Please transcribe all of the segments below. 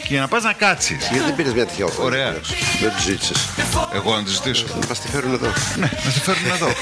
και για να πας να κάτσεις. Γιατί δεν πήρες μια τυχαία οθόνη? Ωραία. Δεν τους ζήτησες? Εγώ να τη ζητήσω. Να μας τη φέρουν εδώ. Ναι, να τη φέρουν εδώ.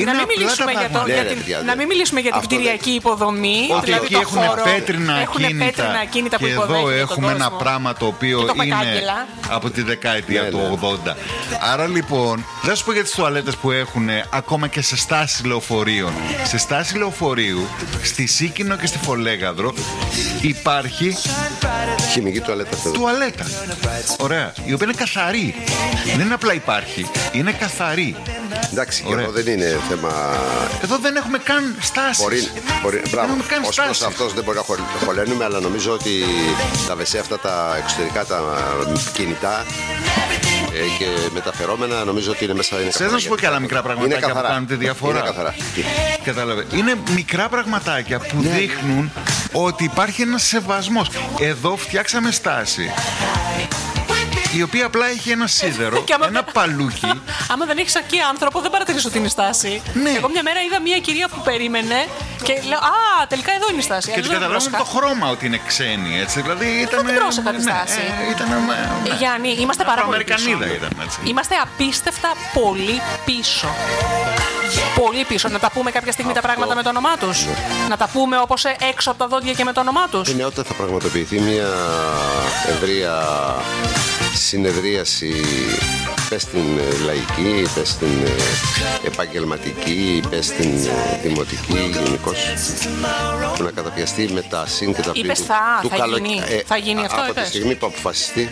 Να μην μιλήσουμε για την κτηριακή υποδομή. Ότι δηλαδή εκεί το έχουν χώρο, πέτρινα ακίνητα που και εδώ υποδέχεται έχουμε τον ένα κόσμο. πράγμα το οποίο είναι από τη δεκαετία του 80. Άρα λοιπόν, δεν σου πω για τις τουαλέτες που έχουν ακόμα και σε στάση λεωφορείων. Σε στάση λεωφορείου, στη Σίκινο και στη Φολέγαδρο υπάρχει χημική τουαλέτα. Ωραία. Η οποία είναι καθαρή. Δεν είναι απλά υπάρχει, είναι καθαρή. Εντάξει, και εδώ δεν είναι θέμα. Εδώ δεν έχουμε καν στάσεις. Μπράβο. Ως προς αυτός δεν μπορεί να χωλένουμε, αλλά νομίζω ότι τα βεσέ αυτά τα εξωτερικά, τα κινητά και μεταφερόμενα, νομίζω ότι είναι μέσα. Θες να σου πω και άλλα μικρά πραγματάκια που κάνουν τη διαφορά? Είναι καθαρά. Κατάλαβε. Είναι μικρά πραγματάκια που δείχνουν ότι υπάρχει ένας σεβασμός. Εδώ φτιάξαμε στάση η οποία απλά έχει ένα σίδερο, ένα παλούκι. Άμα δεν έχεις εκεί άνθρωπο, δεν παρατηρείς ότι είναι η στάση. Ναι. Εγώ μια μέρα είδα μια κυρία που περίμενε και λέω α, τελικά εδώ είναι η στάση. Και την καταλάβαμε το χρώμα ότι είναι ξένη, έτσι. Δηλαδή ήταν. Δεν πρόσεχα τη στάση. Γιάννη, είμαστε πάρα πολύ πίσω. Είμαστε απίστευτα πολύ πίσω. Πολύ πίσω. Να τα πούμε κάποια στιγμή τα πράγματα με το όνομά τους. Να τα πούμε όπως έξω από τα δόντια και με το όνομά τους. Είναι όταν θα πραγματοποιηθεί μια ευρεία συνεδρίαση, πες την λαϊκή, πες την επαγγελματική, πες την δημοτική γενικώς, που να καταπιαστεί με τα συν και τα πλήν θα γίνει αυτό, από τη στιγμή που αποφασιστεί.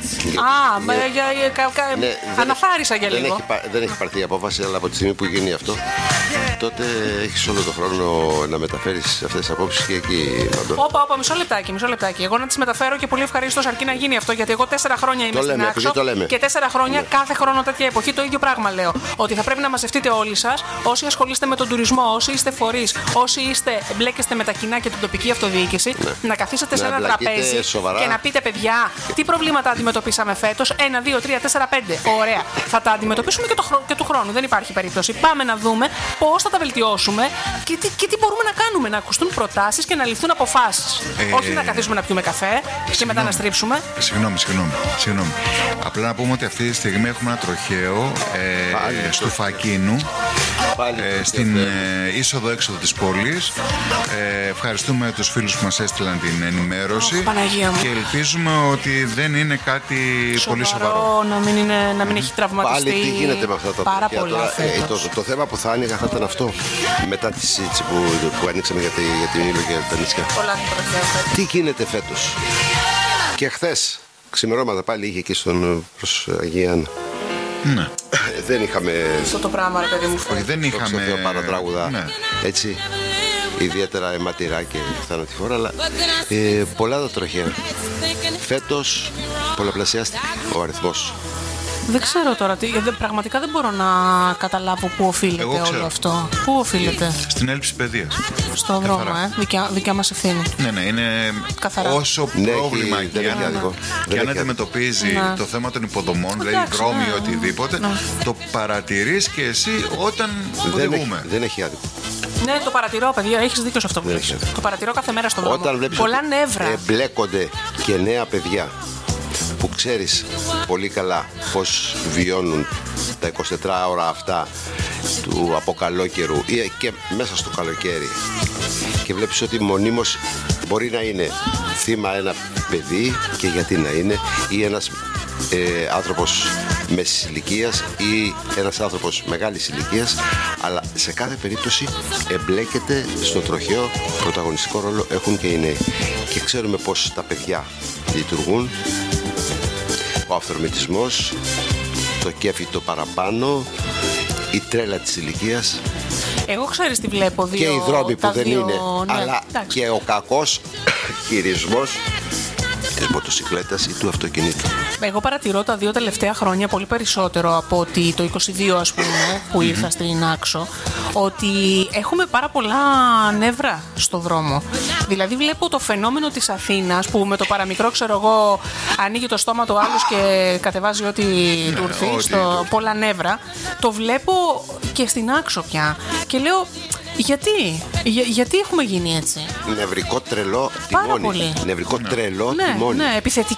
Αναφάρισα για λίγο. Δεν έχει πάρθει η απόφαση, αλλά από τη στιγμή που γίνει αυτό, τότε έχεις όλο τον χρόνο να μεταφέρεις αυτές τις απόψεις και εκεί. Όπα, μισό λεπτάκι. Εγώ να τις μεταφέρω και πολύ ευχαρίστως αρκεί να γίνει αυτό, γιατί εγώ 4 χρόνια είμαι στην Άξο και 4 χρόνια κάθε χρόνο τέτοια εποχή το ίδιο πράγμα λέω. Ότι θα πρέπει να μαζευτείτε όλοι σας, όσοι ασχολείστε με τον τουρισμό, όσοι είστε φορείς, όσοι μπλέκεστε με τα κοινά και την τοπική αυτοδιοίκηση, να καθίσετε σε ένα τραπέζι και να πείτε, παιδιά, τι προβλήματα αντιμετωπίσαμε φέτος, 1, 2, 3, 4, 5. Ωραία. Θα τα αντιμετωπίσουμε και του χρόνου. Δεν υπάρχει περίπτωση. Πάμε να δούμε πώς θα τα βελτιώσουμε και τι μπορούμε να κάνουμε. Να ακουστούν προτάσεις και να ληφθούν αποφάσεις. Όχι να καθίσουμε να πιούμε καφέ και μετά να στρίψουμε. Συγγνώμη. Απλά να πούμε ότι αυτή τη στιγμή έχουμε ένα τροχαίο στο Φακίνου, στην είσοδο-έξοδο της πόλης. Ευχαριστούμε τους φίλους που μας έστειλαν την ενημέρωση και ελπίζουμε ότι δεν είναι κάτι πολύ σοβαρό. Να μην έχει τραυματιστεί. Πάλι τι γίνεται με αυτά τα πάρα πολλά. Το θέμα που θα άνοιγα θα ήταν αυτό, μετά τη συζήτηση που ανοίξαμε για την Ήλο και τα νησιά. Τι γίνεται φέτος? Και χθες ξημερώματα πάλι είχε εκεί προς Αγία Άννα. Ναι. Δεν είχαμε. Αυτό το πράγμα, ρε παιδί μου. Όχι, δεν είχαμε παρατράγουδα. Ναι. Έτσι. Ιδιαίτερα αιματηρά και θανατηφόρα, αλλά πολλά τα τροχαία. Φέτος πολλαπλασιάστηκε ο αριθμός. Δεν ξέρω τώρα, πραγματικά δεν μπορώ να καταλάβω πού οφείλεται όλο αυτό. Πού οφείλεται? Στην έλλειψη παιδείας. Στο δρόμο, δικιά μας ευθύνη. Ναι, είναι καθαρά. Όσο πρόβλημα και αν αντιμετωπίζει το θέμα των υποδομών, δηλαδή δρόμοι ή οτιδήποτε, το παρατηρείς και εσύ όταν οδηγούμε. Δεν έχει άδικο. Ναι, το παρατηρώ, παιδιά, έχεις δίκιο σε αυτό που λες. Το παρατηρώ κάθε μέρα στον δρόμο. Όταν βλέπεις πολλά νεύρα. Εμπλέκονται και νέα παιδιά που ξέρεις πολύ καλά πώς βιώνουν τα 24 ώρα αυτά του αποκαλόκαιρου ή και μέσα στο καλοκαίρι, και βλέπεις ότι μονίμως μπορεί να είναι θύμα ένα παιδί, και γιατί να είναι, ή ένας άνθρωπος μέσης ηλικίας ή ένας άνθρωπος μεγάλης ηλικίας, αλλά σε κάθε περίπτωση εμπλέκεται στο τροχαίο. Πρωταγωνιστικό ρόλο έχουν και οι νέοι, και ξέρουμε πως τα παιδιά λειτουργούν. Ο αυθορμητισμός, το κέφι το παραπάνω, η τρέλα της ηλικίας. Εγώ ξέρεις τι βλέπω, και οι δρόμοι που δεν είναι, αλλά και ο κακός χειρισμός της μοτοσυκλέτας ή του αυτοκινήτου. Εγώ παρατηρώ τα 2 τελευταία χρόνια πολύ περισσότερο από ότι το 22, ας πούμε, που ήρθα στην Άξο, ότι έχουμε πάρα πολλά νεύρα στο δρόμο. Δηλαδή βλέπω το φαινόμενο της Αθήνας που με το παραμικρό, ξέρω εγώ, ανοίγει το στόμα του άλλου και κατεβάζει ό,τι του έρθει, στο πολλά νεύρα. Το βλέπω και στην Άξο πια και λέω, γιατί έχουμε γίνει έτσι? Νευρικό τρελό τιμόνι. Πάρα πολύ. Νευρικό τρελό τιμόνι. Ναι,